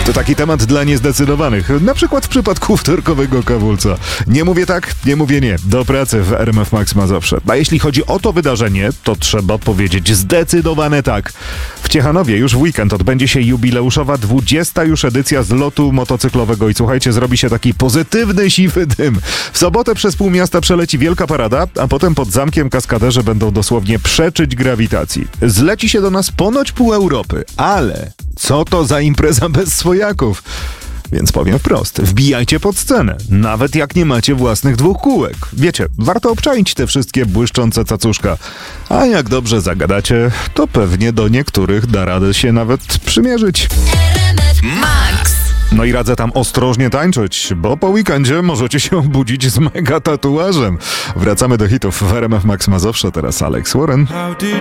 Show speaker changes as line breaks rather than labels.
To taki temat dla niezdecydowanych, na przykład w przypadku wtorkowego kawulca. Nie mówię tak, nie mówię nie. Do pracy w RMF Max Mazowsze. A jeśli chodzi o to wydarzenie, to trzeba powiedzieć zdecydowane tak. W Ciechanowie już w weekend odbędzie się jubileuszowa 20. już edycja zlotu motocyklowego i słuchajcie, zrobi się taki pozytywny, siwy dym. W sobotę przez pół miasta przeleci wielka parada, a potem pod zamkiem kaskaderzy będą dosłownie przeczyć grawitacji. Zleci się do nas ponoć pół Europy, ale co to za impreza bez swojaków? Więc powiem wprost, wbijajcie pod scenę, nawet jak nie macie własnych dwóch kółek. Wiecie, warto obczaić te wszystkie błyszczące cacuszka. A jak dobrze zagadacie, to pewnie do niektórych da radę się nawet przymierzyć.
Max.
No i radzę tam ostrożnie tańczyć, bo po weekendzie możecie się obudzić z mega tatuażem. Wracamy do hitów w RMF Max Mazowsze, teraz Alex Warren.
How did